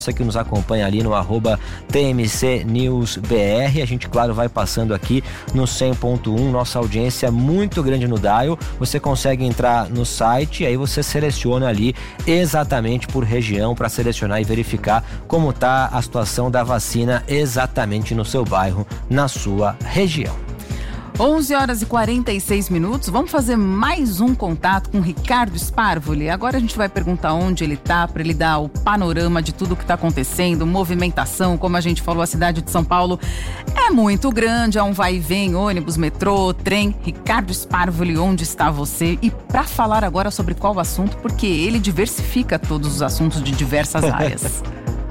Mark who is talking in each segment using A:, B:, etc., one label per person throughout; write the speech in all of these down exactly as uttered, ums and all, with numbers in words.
A: Você que nos acompanha ali no arroba T M C News B R, a gente, claro, vai passando aqui no cem ponto um, nossa audiência é muito grande no dial. Você consegue entrar no site e aí você seleciona ali exatamente por região para selecionar e verificar como está a situação da vacina exatamente no seu bairro, na sua região.
B: onze horas e quarenta e seis minutos, vamos fazer mais um contato com o Ricardo Sparvoli. Agora a gente vai perguntar onde ele está, para ele dar o panorama de tudo que está acontecendo, movimentação, como a gente falou, a cidade de São Paulo é muito grande, há um vai e vem, ônibus, metrô, trem. Ricardo Sparvoli, onde está você? E para falar agora sobre qual assunto, porque ele diversifica todos os assuntos de diversas áreas.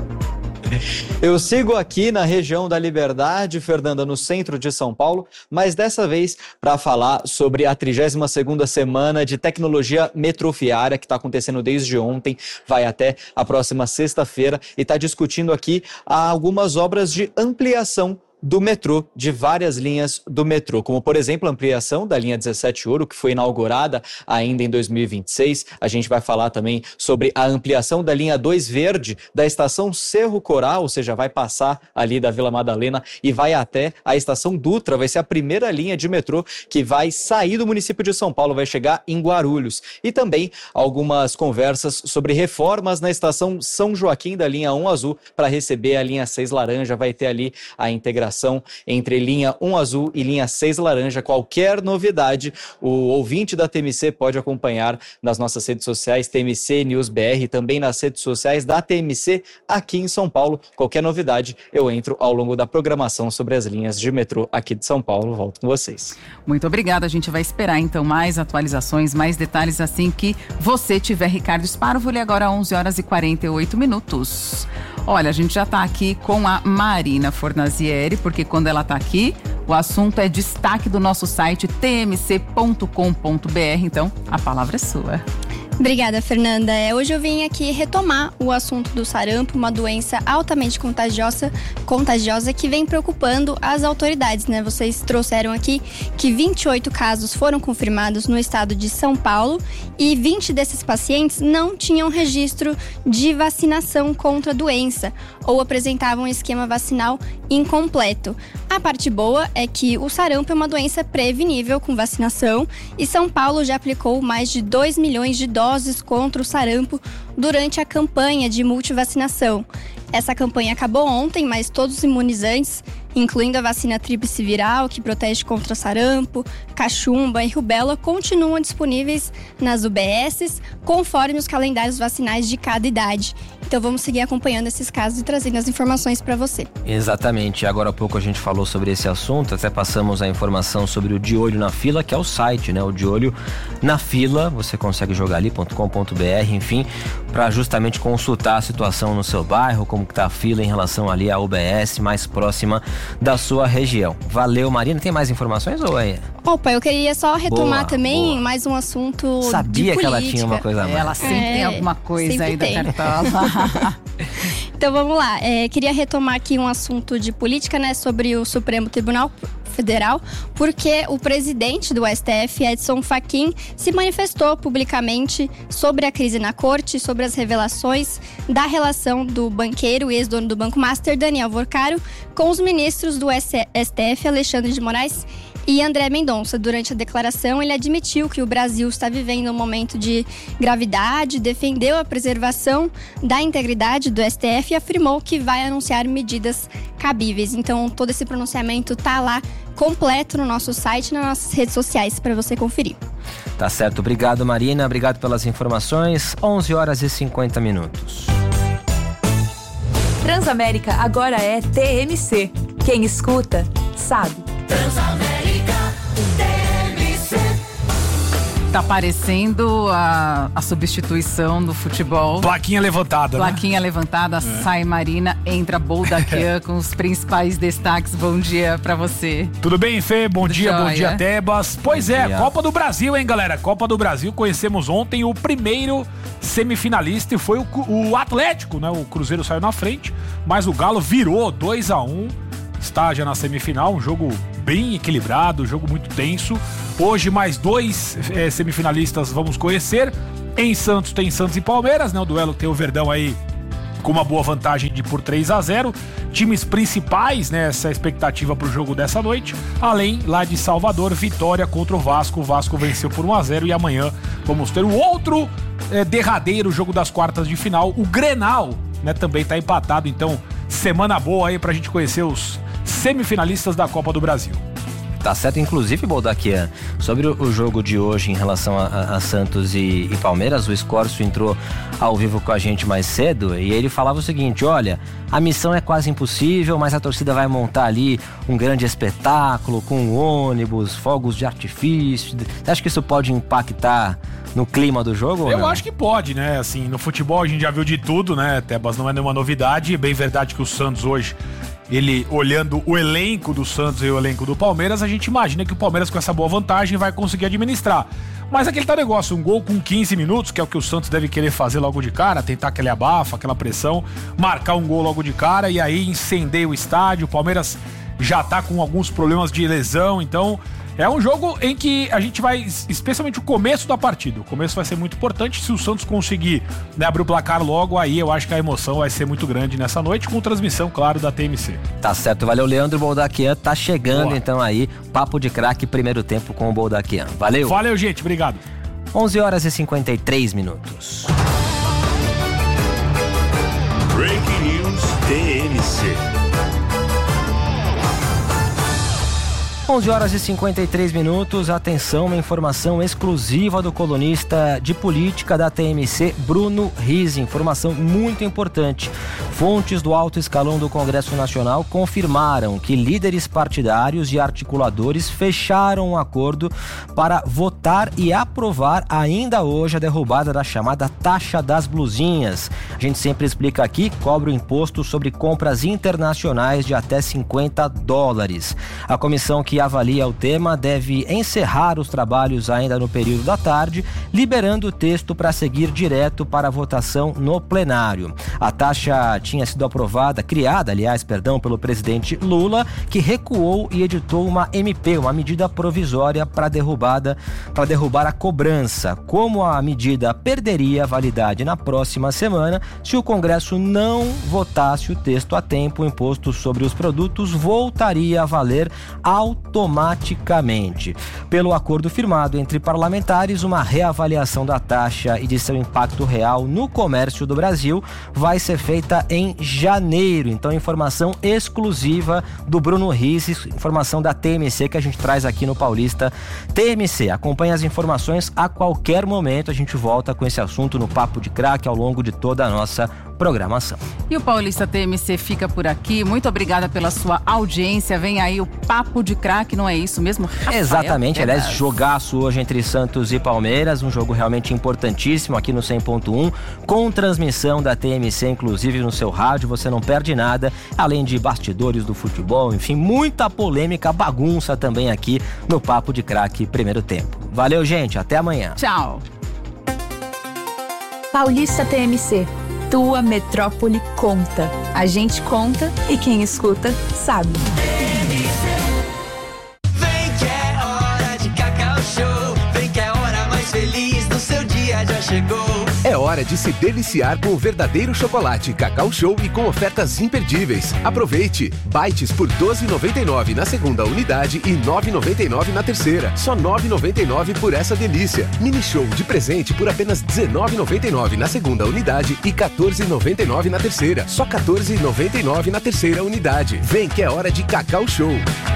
C: Eu sigo aqui na região da Liberdade, Fernanda, no centro de São Paulo, mas dessa vez para falar sobre a trigésima segunda semana de tecnologia metroviária que está acontecendo desde ontem, vai até a próxima sexta-feira e está discutindo aqui algumas obras de ampliação do metrô, de várias linhas do metrô, como por exemplo a ampliação da linha dezessete Ouro, que foi inaugurada ainda em dois mil e vinte e seis. A gente vai falar também sobre a ampliação da linha dois Verde da estação Cerro Coral, ou seja, vai passar ali da Vila Madalena e vai até a estação Dutra. Vai ser a primeira linha de metrô que vai sair do município de São Paulo, vai chegar em Guarulhos. E também algumas conversas sobre reformas na estação São Joaquim da linha um Azul para receber a linha seis Laranja. Vai ter ali a integração entre linha um Azul e linha seis Laranja. Qualquer novidade, o ouvinte da T M C pode acompanhar nas nossas redes sociais, T M C News B R, também nas redes sociais da T M C aqui em São Paulo. Qualquer novidade, eu entro ao longo da programação sobre as linhas de metrô aqui de São Paulo. Volto com vocês.
B: Muito obrigada. A gente vai esperar então mais atualizações, mais detalhes assim que você tiver. Ricardo Sparvoli, agora onze horas e quarenta e oito minutos. Olha, a gente já está aqui com a Marina Fornazieri, porque quando ela está aqui, o assunto é destaque do nosso site t m c ponto com ponto b r. Então, a palavra é sua.
D: Obrigada, Fernanda. É, hoje eu vim aqui retomar o assunto do sarampo, uma doença altamente contagiosa, contagiosa que vem preocupando as autoridades, né? Vocês trouxeram aqui que vinte e oito casos foram confirmados no estado de São Paulo e vinte desses pacientes não tinham registro de vacinação contra a doença ou apresentavam um esquema vacinal incompleto. A parte boa é que o sarampo é uma doença prevenível com vacinação e São Paulo já aplicou mais de dois milhões de doses contra o sarampo durante a campanha de multivacinação. Essa campanha acabou ontem, mas todos os imunizantes, incluindo a vacina tríplice viral, que protege contra sarampo, cachumba e rubéola, continuam disponíveis nas U B Ss, conforme os calendários vacinais de cada idade. Então vamos seguir acompanhando esses casos e trazendo as informações para você.
A: Exatamente. Agora há pouco a gente falou sobre esse assunto, até passamos a informação sobre o De Olho na Fila, que é o site, né? O De Olho na Fila, você consegue jogar ali, .com.br, enfim, para justamente consultar a situação no seu bairro, como que tá a fila em relação ali à U B S mais próxima da sua região. Valeu, Marina. Tem mais informações ou é?
D: Opa, eu queria só retomar
A: boa,
D: também
A: boa.
D: mais um assunto
A: Sabia
D: de
A: que
D: política.
A: ela tinha uma coisa a mais.
B: Ela sempre
D: É,
B: tem alguma coisa aí
D: tem.
B: da cartola.
D: Então vamos lá, é, queria retomar aqui um assunto de política, né, sobre o Supremo Tribunal Federal, porque o presidente do S T F, Edson Fachin, se manifestou publicamente sobre a crise na corte, sobre as revelações da relação do banqueiro e ex-dono do Banco Master, Daniel Vorcaro, com os ministros do S T F, Alexandre de Moraes e André Mendonça. Durante a declaração, ele admitiu que o Brasil está vivendo um momento de gravidade, defendeu a preservação da integridade do S T F e afirmou que vai anunciar medidas cabíveis. Então, todo esse pronunciamento está lá completo no nosso site e nas nossas redes sociais para você conferir.
A: Tá certo. Obrigado, Marina. Obrigado pelas informações. onze horas e cinquenta minutos.
E: Transamérica agora é T M C. Quem escuta, sabe.
F: Transamérica, T M C.
B: Tá parecendo a, a substituição do futebol.
G: Plaquinha levantada,
B: Plaquinha
G: né?
B: levantada, é. Sai Marina, entra Boldaquian com os principais destaques. Bom dia pra você.
G: Tudo bem, Fê? Bom
B: Tudo
G: dia,
B: jóia.
G: bom dia, Tebas. Pois
A: Bom
G: é,
A: dia.
G: Copa do Brasil, hein, galera? Copa do Brasil, conhecemos ontem o primeiro semifinalista e foi o, o Atlético, né? O Cruzeiro saiu na frente, mas o Galo virou dois a um. Está já na semifinal, um jogo bem equilibrado, um jogo muito tenso. Hoje mais dois é, semifinalistas vamos conhecer. Em Santos tem Santos e Palmeiras, né? O duelo tem o Verdão aí com uma boa vantagem de por três a zero. Times principais, né, essa é a expectativa para o jogo dessa noite. Além, lá de Salvador, vitória contra o Vasco. O Vasco venceu por um a zero e amanhã vamos ter o outro é, derradeiro jogo das quartas de final. O Grenal, né, também está empatado, então semana boa aí pra gente conhecer os semifinalistas da Copa do Brasil.
A: Tá certo, inclusive, Boldaquian, sobre o jogo de hoje em relação a, a Santos e, e Palmeiras, o Escorcio entrou ao vivo com a gente mais cedo e ele falava o seguinte: olha, a missão é quase impossível, mas a torcida vai montar ali um grande espetáculo com ônibus, fogos de artifício. Você acha que isso pode impactar no clima do jogo?
G: Eu acho que pode, né? Assim, no futebol a gente já viu de tudo, né? Tebas, não é nenhuma novidade. É bem verdade que o Santos hoje, ele olhando o elenco do Santos e o elenco do Palmeiras, a gente imagina que o Palmeiras com essa boa vantagem vai conseguir administrar. Mas aquele tá negócio, um gol com quinze minutos, que é o que o Santos deve querer fazer logo de cara, tentar aquele abafa, aquela pressão, marcar um gol logo de cara e aí incendeia o estádio. O Palmeiras já tá com alguns problemas de lesão, então é um jogo em que a gente vai, especialmente o começo da partida, o começo vai ser muito importante. Se o Santos conseguir, né, abrir o placar logo, aí eu acho que a emoção vai ser muito grande nessa noite, com transmissão, claro, da T M C.
A: Tá certo, valeu, Leandro Boldaquian, tá chegando. Boa. Então aí, papo de craque, primeiro tempo com o Boldaquian. Valeu.
G: Valeu, gente, obrigado.
A: onze horas e cinquenta e três minutos.
H: Breaking News T M C.
A: onze horas e cinquenta e três minutos, atenção, uma informação exclusiva do colunista de política da T M C, Bruno Rizzi, informação muito importante. Fontes do alto escalão do Congresso Nacional confirmaram que líderes partidários e articuladores fecharam um acordo para votar e aprovar ainda hoje a derrubada da chamada taxa das blusinhas. A gente sempre explica aqui, cobra o imposto sobre compras internacionais de até cinquenta dólares. A comissão que avalia o tema deve encerrar os trabalhos ainda no período da tarde, liberando o texto para seguir direto para a votação no plenário. A taxa tinha sido aprovada, criada, aliás, perdão, pelo presidente Lula, que recuou e editou uma M P, uma medida provisória para derrubada, para derrubar a cobrança. Como a medida perderia validade na próxima semana, se o Congresso não votasse o texto a tempo, o imposto sobre os produtos voltaria a valer automaticamente. Pelo acordo firmado entre parlamentares, uma reavaliação da taxa e de seu impacto real no comércio do Brasil vai ser feita em janeiro. Então, informação exclusiva do Bruno Rizzi, informação da T M C que a gente traz aqui no Paulista T M C. Acompanhe as informações a qualquer momento. A gente volta com esse assunto no Papo de Craque ao longo de toda a nossa programação.
B: E o Paulista T M C fica por aqui. Muito obrigada pela sua audiência. Vem aí o Papo de Craque, não é isso mesmo, Rafael?
A: Exatamente,
B: Tebas.
A: Aliás, jogaço hoje entre Santos e Palmeiras, um jogo realmente importantíssimo aqui no cem ponto um, com transmissão da T M C, inclusive no seu rádio, você não perde nada, além de bastidores do futebol, enfim, muita polêmica, bagunça também aqui no Papo de Craque primeiro tempo. Valeu, gente, até amanhã.
B: Tchau.
E: Paulista T M C. Tua metrópole conta. A gente conta e quem escuta sabe.
F: Vem que é hora de Cacau Show. Vem que é a hora mais feliz do seu dia já chegou.
I: É hora de se deliciar com o verdadeiro chocolate Cacau Show e com ofertas imperdíveis. Aproveite! Bites por doze reais e noventa e nove centavos na segunda unidade e nove reais e noventa e nove centavos na terceira. Só nove reais e noventa e nove centavos por essa delícia. Mini Show de presente por apenas dezenove reais e noventa e nove centavos na segunda unidade e quatorze reais e noventa e nove centavos na terceira. Só quatorze reais e noventa e nove centavos na terceira unidade. Vem que é hora de Cacau Show.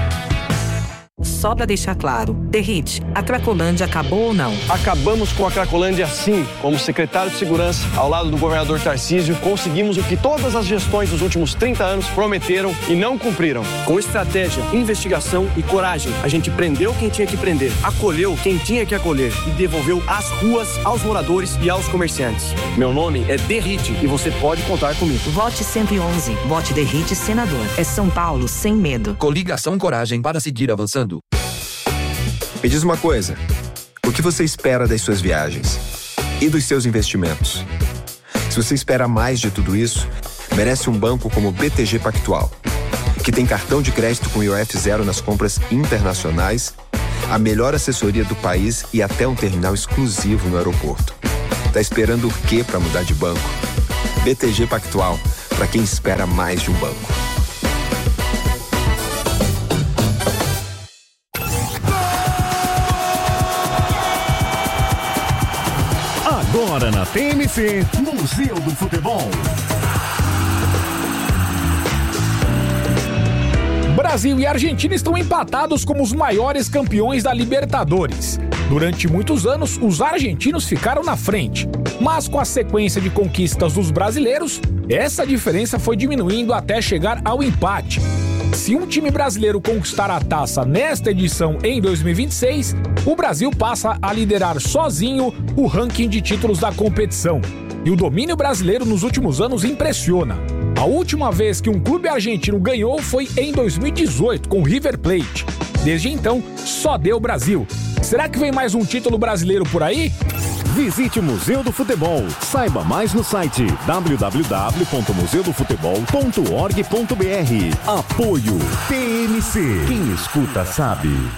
J: Só pra deixar claro, Derrite, a Cracolândia acabou ou não?
K: Acabamos com a Cracolândia sim. Como secretário de Segurança, ao lado do governador Tarcísio, conseguimos o que todas as gestões dos últimos trinta anos prometeram e não cumpriram. Com estratégia, investigação e coragem, a gente prendeu quem tinha que prender, acolheu quem tinha que acolher e devolveu as ruas aos moradores e aos comerciantes. Meu nome é Derrite e você pode contar comigo.
J: Vote cento e onze. Vote Derrite Senador. É São Paulo sem medo.
L: Coligação Coragem para seguir avançando. Me diz uma coisa, o que você espera das suas viagens e dos seus investimentos? Se você espera mais de tudo isso, merece um banco como o B T G Pactual, que tem cartão de crédito com I O F zero nas compras internacionais, a melhor assessoria do país e até um terminal exclusivo no aeroporto. Tá esperando o quê para mudar de banco? B T G Pactual, para quem espera mais de um banco.
M: Agora na T M C, Museu do Futebol.
G: Brasil e Argentina estão empatados como os maiores campeões da Libertadores. Durante muitos anos, os argentinos ficaram na frente, mas com a sequência de conquistas dos brasileiros, essa diferença foi diminuindo até chegar ao empate. Se um time brasileiro conquistar a taça nesta edição em dois mil e vinte e seis, o Brasil passa a liderar sozinho o ranking de títulos da competição. E o domínio brasileiro nos últimos anos impressiona. A última vez que um clube argentino ganhou foi em dois mil e dezoito, com o River Plate. Desde então, só deu Brasil. Será que vem mais um título brasileiro por aí?
M: Visite o Museu do Futebol. Saiba mais no site w w w ponto museu do futebol ponto org ponto b r. Apoio T M C. Quem escuta sabe.